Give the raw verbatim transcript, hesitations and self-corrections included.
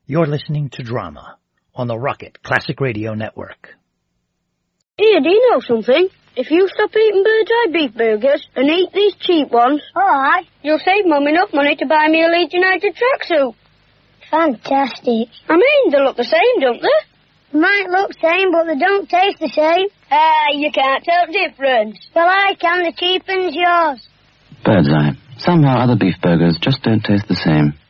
You're listening to Drama on the Rocket Classic Radio Network. Here, do you know something? If you stop eating Bird's Eye beef burgers and eat these cheap ones, alright, you'll save Mum enough money to buy me a Leeds United tracksuit. Fantastic. I mean, they look the same, don't they? Might look same, but they don't taste the same. Ah, you can't tell the difference. Well, I can. The cheap one's yours. Bird's Eye. Somehow other beef burgers just don't taste the same.